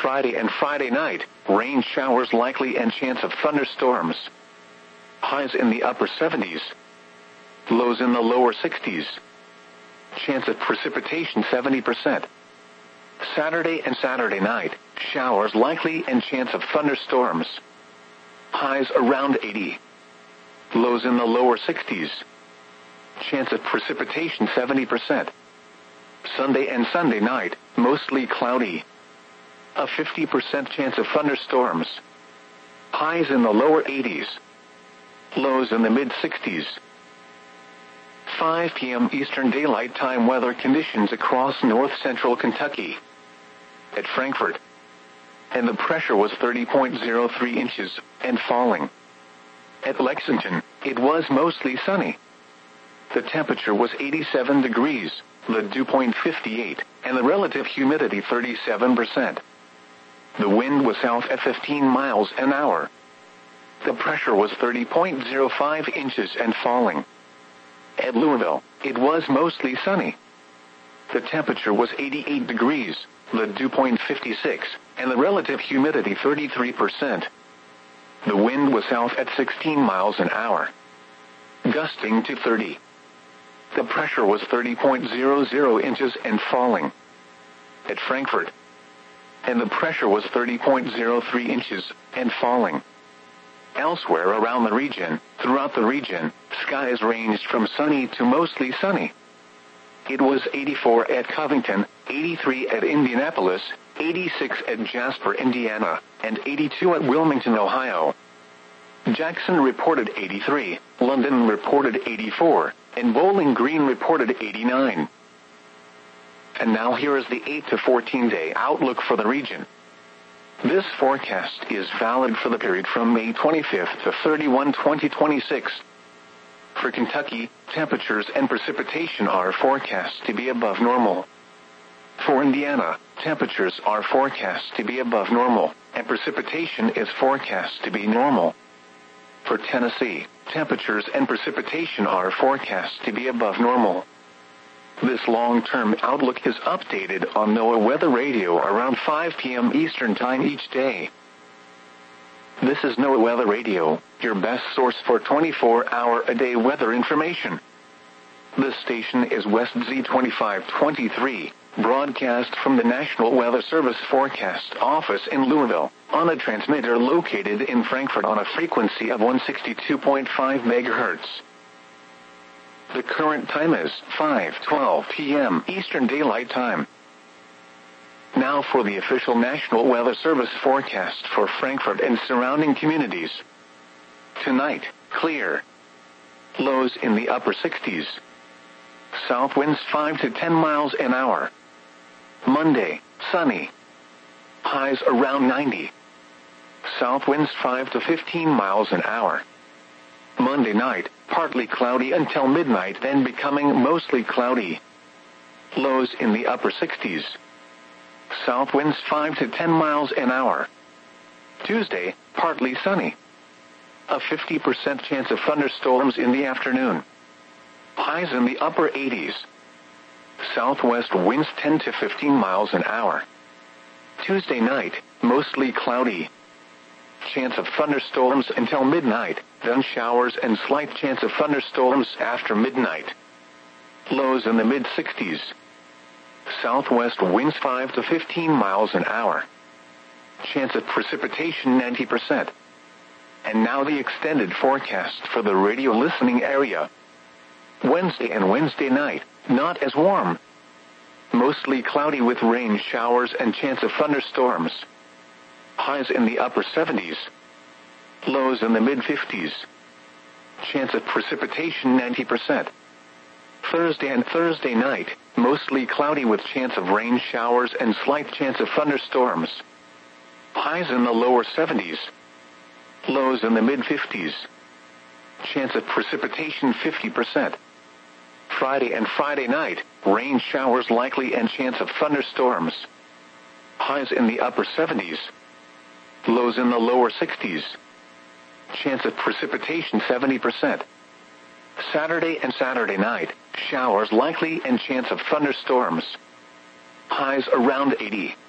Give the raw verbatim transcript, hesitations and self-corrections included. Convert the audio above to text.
Friday and Friday night, rain showers likely and chance of thunderstorms. Highs in the upper seventies. Lows in the lower sixties. Chance of precipitation seventy percent. Saturday and Saturday night, showers likely and chance of thunderstorms. Highs around eighty. Lows in the lower sixties. Chance of precipitation seventy percent. Sunday and Sunday night, mostly cloudy. A fifty percent chance of thunderstorms. Highs in the lower eighties. Lows in the mid-sixties. five p.m. Eastern Daylight Time weather conditions across north-central Kentucky. At Frankfort. And the pressure was thirty point zero three inches, and falling. At Lexington, it was mostly sunny. The temperature was eighty-seven degrees, the dew point fifty-eight, and the relative humidity thirty-seven percent. The wind was south at fifteen miles an hour. The pressure was thirty point zero five inches and falling. At Louisville, it was mostly sunny. The temperature was eighty-eight degrees, the dew point fifty-six, and the relative humidity thirty-three percent. The wind was south at sixteen miles an hour, gusting to thirty. The pressure was thirty point zero zero inches and falling. At Frankfort. And the pressure was thirty point zero three inches and falling. Elsewhere around the region, throughout the region, skies ranged from sunny to mostly sunny. It was eighty-four at Covington, eighty-three at Indianapolis, eighty-six at Jasper, Indiana, and eighty-two at Wilmington, Ohio. Jackson reported eighty-three, London reported eighty-four, and Bowling Green reported eighty-nine. And now here is the eight to fourteen day outlook for the region. This forecast is valid for the period from May twenty-fifth to thirty-first, twenty twenty-six. For Kentucky, temperatures and precipitation are forecast to be above normal. For Indiana, temperatures are forecast to be above normal, and precipitation is forecast to be normal. For Tennessee, temperatures and precipitation are forecast to be above normal. This long-term outlook is updated on NOAA Weather Radio around five p.m. Eastern Time each day. This is NOAA Weather Radio, your best source for twenty-four hour a day weather information. This station is West Z twenty-five twenty-three, broadcast from the National Weather Service Forecast Office in Louisville, on a transmitter located in Frankfort on a frequency of one sixty-two point five megahertz. The current time is five twelve p.m. Eastern Daylight Time. Now for the official National Weather Service forecast for Frankfort and surrounding communities. Tonight, clear. Lows in the upper sixties. South winds five to ten miles an hour. Monday, sunny. Highs around ninety. South winds five to fifteen miles an hour. Monday night, partly cloudy until midnight, then becoming mostly cloudy. Lows in the upper sixties. South winds five to ten miles an hour. Tuesday, partly sunny. A fifty percent chance of thunderstorms in the afternoon. Highs in the upper eighties. Southwest winds ten to fifteen miles an hour. Tuesday night, mostly cloudy. Chance of thunderstorms until midnight, then showers and slight chance of thunderstorms after midnight. Lows in the mid-sixties. Southwest winds five to fifteen miles an hour. Chance of precipitation ninety percent. And now the extended forecast for the radio listening area. Wednesday and Wednesday night, not as warm. Mostly cloudy with rain showers and chance of thunderstorms. Highs in the upper seventies. Lows in the mid-fifties. Chance of precipitation ninety percent. Thursday and Thursday night, mostly cloudy with chance of rain showers and slight chance of thunderstorms. Highs in the lower seventies. Lows in the mid-fifties. Chance of precipitation fifty percent. Friday and Friday night, rain showers likely and chance of thunderstorms. Highs in the upper seventies. Lows in the lower sixties. Chance of precipitation seventy percent. Saturday and Saturday night, showers likely and chance of thunderstorms. Highs around eighty.